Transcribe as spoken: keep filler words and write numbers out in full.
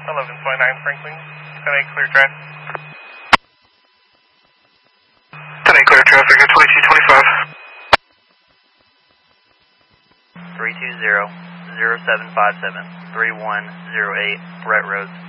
eleven twenty-nine Franklin. ten eight clear drive. ten eight clear traffic at twenty-two twenty-five. three two zero, zero seven five seven, three one zero eight, Brett Road.